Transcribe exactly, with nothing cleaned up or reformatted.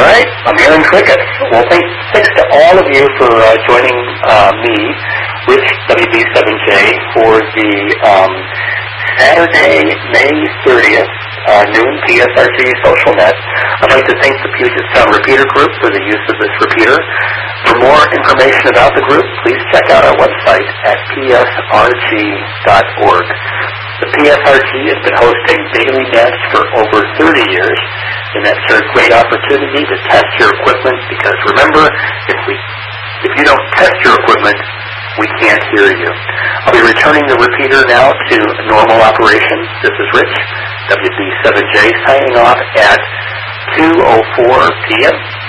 All right, I'm hearing crickets. Well, thanks, thanks to all of you for uh, joining uh, me, Rich W B seven J, for the um, Saturday, May thirtieth, uh, noon P S R G Social Net. I'd like to thank the Puget Sound Repeater Group for the use of this repeater. For more information about the group, please check out our website at p s r g dot org. The P S R G has been hosting daily nets for over thirty years, and that's a great opportunity to test your equipment, because remember, if we, if you don't test your equipment, we can't hear you. I'll be returning the repeater now to normal operation. This is Rich, W B seven J, signing off at two oh four p m